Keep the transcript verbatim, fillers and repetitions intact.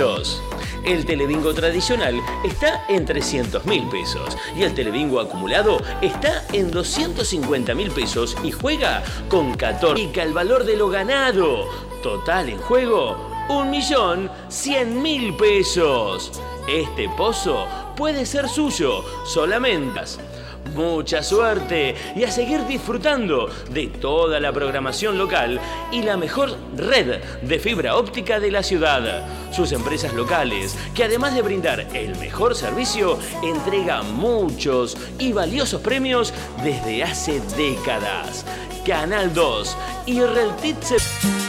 pesitos. El telebingo tradicional está en trescientos mil pesos y el telebingo acumulado está en doscientos cincuenta mil pesos y juega con catorce. Y el valor de lo ganado. Total en juego, un millón cien mil pesos. Este pozo puede ser suyo, solamente. Mucha suerte y a seguir disfrutando de toda la programación local y la mejor red de fibra óptica de la ciudad. Sus empresas locales, que además de brindar el mejor servicio, entregan muchos y valiosos premios desde hace décadas. Canal dos y Reltitze.